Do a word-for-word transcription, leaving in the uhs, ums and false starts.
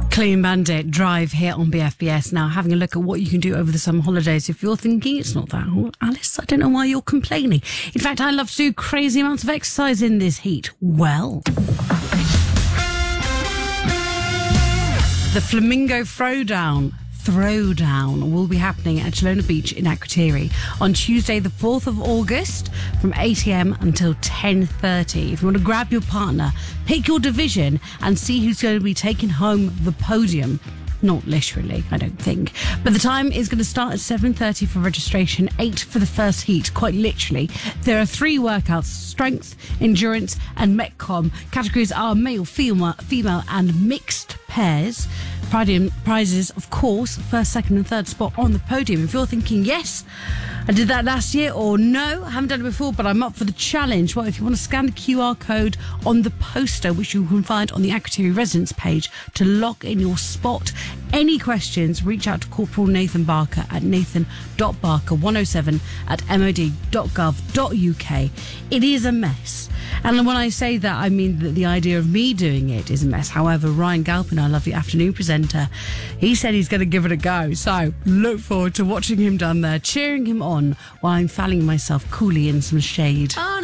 Clean Bandit Drive here on B F B S. Now, having a look at what you can do over the summer holidays. If you're thinking it's not that hot, Alice, I don't know why you're complaining. In fact, I love to do crazy amounts of exercise in this heat. Well, the Flamingo Throwdown Throwdown will be happening at Chelona Beach in Akrotiri on Tuesday the fourth of August from eight a.m. until ten thirty. If you want to grab your partner, pick your division and see who's going to be taking home the podium. Not literally, I don't think. But the time is going to start at seven thirty for registration, eight for the first heat, quite literally. There are three workouts: strength, endurance and metcom. Categories are male, female, female and mixed pairs. Prizes, of course, first, second and third spot on the podium. If you're thinking, yes, I did that last year, or no, I haven't done it before, but I'm up for the challenge. Well, if you want to scan the Q R code on the poster, which you can find on the Akrotiri residence page, to lock in your spot. Any questions, reach out to Corporal Nathan Barker at nathan dot barker one oh seven at mod dot gov dot uk. It is a mess. And when I say that, I mean that the idea of me doing it is a mess. However, Ryan Galpin, our lovely afternoon presenter, he said he's going to give it a go. So look forward to watching him down there, cheering him on while I'm fanning myself coolly in some shade. Oh,